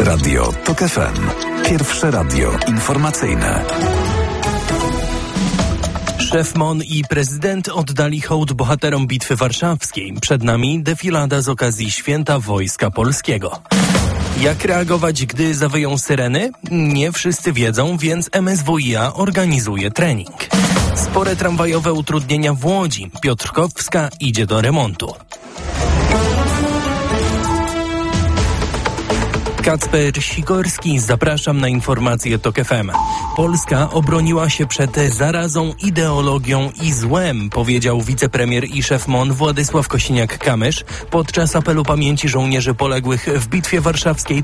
Radio TOK FM. Pierwsze radio informacyjne. Szef MON i prezydent oddali hołd bohaterom Bitwy Warszawskiej. Przed nami defilada z okazji Święta Wojska Polskiego. Jak reagować, gdy zawyją syreny? Nie wszyscy wiedzą, więc MSWiA organizuje trening. Spore tramwajowe utrudnienia w Łodzi. Piotrkowska idzie do remontu. Kacper Sikorski, zapraszam na informacje TOK FM. Polska obroniła się przed zarazą, ideologią i złem, powiedział wicepremier i szef MON Władysław Kosiniak-Kamysz podczas apelu pamięci żołnierzy poległych w Bitwie Warszawskiej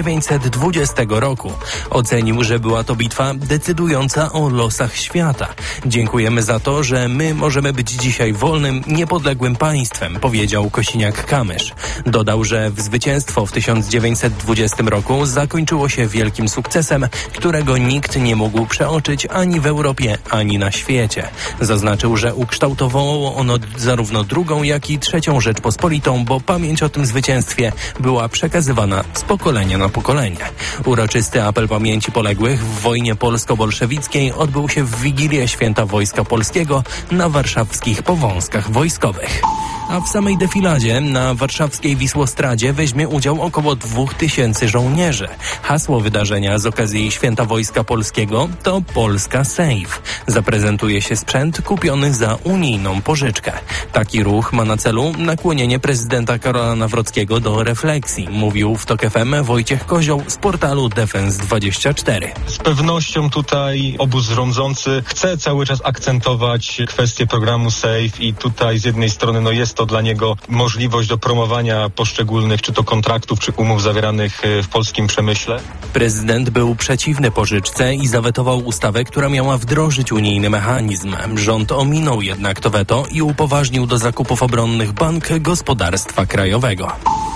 1920 roku. Ocenił, że była to bitwa decydująca o losach świata. Dziękujemy za to, że my możemy być dzisiaj wolnym, niepodległym państwem, powiedział Kosiniak-Kamysz. Dodał, że zwycięstwo w 1920 roku zakończyło się wielkim sukcesem, którego nikt nie mógł przeoczyć ani w Europie, ani na świecie. Zaznaczył, że ukształtowało ono zarówno drugą, jak i trzecią Rzeczpospolitą, bo pamięć o tym zwycięstwie była przekazywana z pokolenia na pokolenie. Uroczysty apel pamięci poległych w wojnie polsko-bolszewickiej odbył się w Wigilię Święta Wojska Polskiego na warszawskich powązkach wojskowych. A w samej defiladzie na warszawskiej Wisłostradzie weźmie udział około 2000 żołnierzy. Hasło wydarzenia z okazji Święta Wojska Polskiego to Polska Safe. Zaprezentuje się sprzęt kupiony za unijną pożyczkę. Taki ruch ma na celu nakłonienie prezydenta Karola Nawrockiego do refleksji, mówił w TOK FM Wojciech Kozioł z portalu Defense24. Z pewnością tutaj obóz rządzący chce cały czas akcentować kwestię programu SAFE i tutaj z jednej strony jest to dla niego możliwość do promowania poszczególnych czy to kontraktów, czy umów zawieranych w polskim przemyśle. Prezydent był przeciwny pożyczce i zawetował ustawę, która miała wdrożyć unijny mechanizm. Rząd ominął jednak to weto i upoważnił do zakupów obronnych Bank Gospodarstwa Krajowego.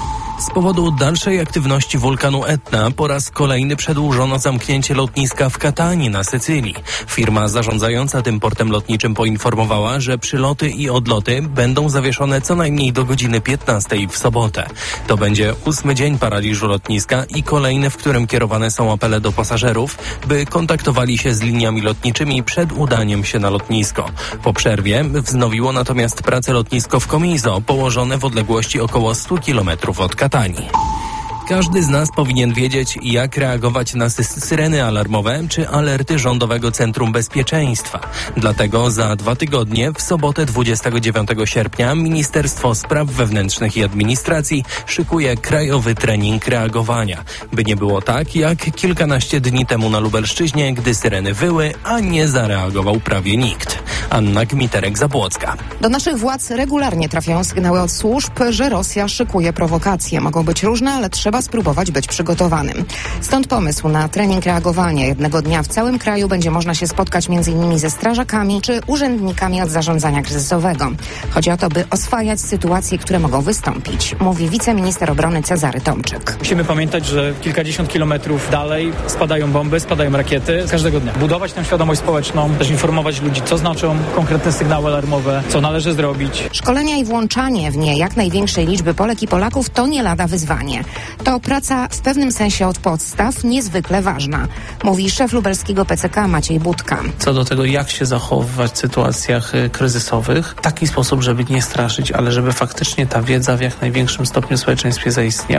Z powodu dalszej aktywności wulkanu Etna po raz kolejny przedłużono zamknięcie lotniska w Katanii na Sycylii. Firma zarządzająca tym portem lotniczym poinformowała, że przyloty i odloty będą zawieszone co najmniej do godziny 15 w sobotę. To będzie 8. dzień paraliżu lotniska i kolejny, w którym kierowane są apele do pasażerów, by kontaktowali się z liniami lotniczymi przed udaniem się na lotnisko. Po przerwie wznowiło natomiast pracę lotnisko w Comiso, położone w odległości około 100 km od Katanii. Każdy z nas powinien wiedzieć, jak reagować na syreny alarmowe czy alerty Rządowego Centrum Bezpieczeństwa. Dlatego za 2 tygodnie, w sobotę 29 sierpnia, Ministerstwo Spraw Wewnętrznych i Administracji szykuje krajowy trening reagowania. By nie było tak, jak kilkanaście dni temu na Lubelszczyźnie, gdy syreny wyły, a nie zareagował prawie nikt. Anna Gmiterek-Zabłocka. Do naszych władz regularnie trafiają sygnały od służb, że Rosja szykuje prowokacje. Mogą być różne, ale trzeba spróbować być przygotowanym. Stąd pomysł na trening reagowania. Jednego dnia w całym kraju będzie można się spotkać m.in. ze strażakami czy urzędnikami od zarządzania kryzysowego. Chodzi o to, by oswajać sytuacje, które mogą wystąpić, mówi wiceminister obrony Cezary Tomczyk. Musimy pamiętać, że kilkadziesiąt kilometrów dalej spadają bomby, spadają rakiety każdego dnia. Budować tę świadomość społeczną, też informować ludzi, co znaczą konkretne sygnały alarmowe, co należy zrobić. Szkolenia i włączanie w nie jak największej liczby Polek i Polaków to nie lada wyzwanie. To praca w pewnym sensie od podstaw niezwykle ważna, mówi szef lubelskiego PCK Maciej Budka. Co do tego, jak się zachowywać w sytuacjach kryzysowych, w taki sposób, żeby nie straszyć, ale żeby faktycznie ta wiedza w jak największym stopniu w społeczeństwie zaistniała.